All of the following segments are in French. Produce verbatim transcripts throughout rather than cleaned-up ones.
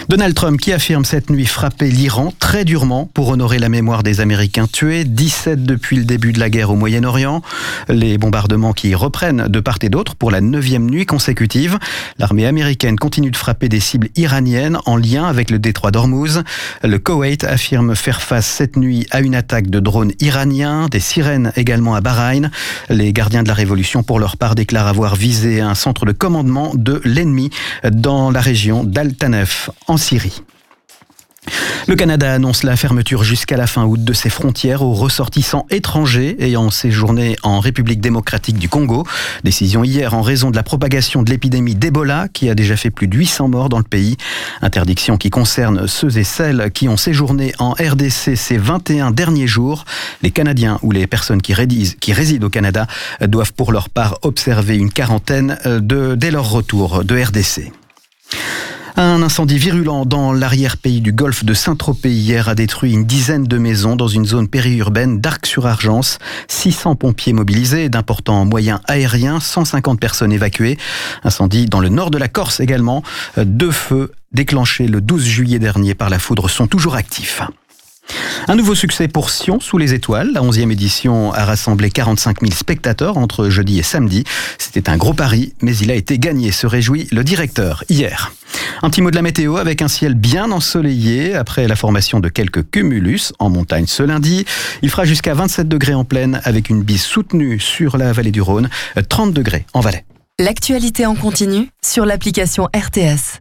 Donald Trump qui affirme cette nuit frapper l'Iran très durement pour honorer la mémoire des Américains tués, dix-sept depuis le début de la guerre au Moyen-Orient. Les bombardements qui reprennent de part et d'autre pour la neuvième nuit consécutive. L'armée américaine continue de frapper des cibles iraniennes en lien avec le détroit d'Ormuz. Le Koweït affirme faire face cette nuit à une attaque de drones iraniens, des sirènes également à Bahreïn. Les gardiens de la Révolution, pour leur part, déclarent avoir visé un centre de commandement de l'ennemi dans la région d'Al-Tanef, en Syrie. Le Canada annonce la fermeture jusqu'à la fin août de ses frontières aux ressortissants étrangers ayant séjourné en République démocratique du Congo. Décision hier en raison de la propagation de l'épidémie d'Ebola qui a déjà fait plus de huit cents morts dans le pays. Interdiction qui concerne ceux et celles qui ont séjourné en R D C ces vingt et un derniers jours. Les Canadiens ou les personnes qui résident, qui résident au Canada doivent pour leur part observer une quarantaine de, dès leur retour de R D C. Un incendie virulent dans l'arrière-pays du golfe de Saint-Tropez hier a détruit une dizaine de maisons dans une zone périurbaine d'Arc-sur-Argence. six cents pompiers mobilisés et d'importants moyens aériens, cent cinquante personnes évacuées. Incendie dans le nord de la Corse également. Deux feux déclenchés le douze juillet dernier par la foudre sont toujours actifs. Un nouveau succès pour Sion sous les étoiles. La onzième édition a rassemblé quarante-cinq mille spectateurs entre jeudi et samedi. C'était un gros pari, mais il a été gagné, se réjouit le directeur hier. Un petit mot de la météo avec un ciel bien ensoleillé après la formation de quelques cumulus en montagne ce lundi. Il fera jusqu'à vingt-sept degrés en plaine avec une bise soutenue sur la vallée du Rhône, trente degrés en Valais. L'actualité en continu sur l'application R T S.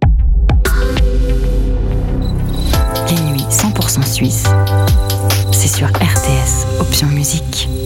Les nuits cent pour cent suisse, c'est sur R T S, option musique.